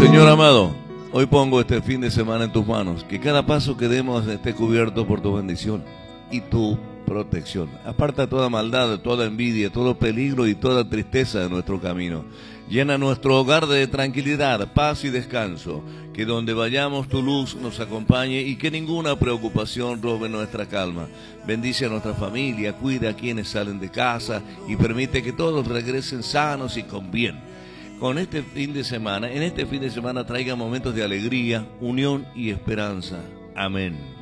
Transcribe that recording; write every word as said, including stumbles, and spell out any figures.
Señor amado, hoy pongo este fin de semana en tus manos, que cada paso que demos esté cubierto por tu bendición y tu protección. Aparta toda maldad, toda envidia, todo peligro y toda tristeza de nuestro camino. Llena nuestro hogar de tranquilidad, paz y descanso. Que donde vayamos tu luz nos acompañe y que ninguna preocupación robe nuestra calma. Bendice a nuestra familia, cuida a quienes salen de casa y permite que todos regresen sanos y con bien. Con este fin de semana, en este fin de semana traiga momentos de alegría, unión y esperanza. Amén.